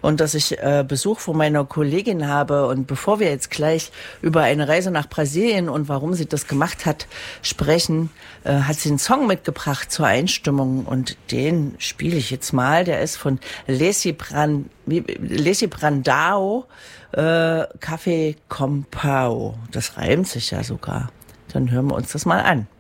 und dass ich Besuch von meiner Kollegin habe. Und bevor wir jetzt gleich über eine Reise nach Brasilien und warum sie das gemacht hat sprechen, hat sie einen Song mitgebracht zur Einstimmung und den spiele ich jetzt mal. Der ist von Leci Brandão, Café com Pau. Das reimt sich ja sogar. Dann hören wir uns das mal an.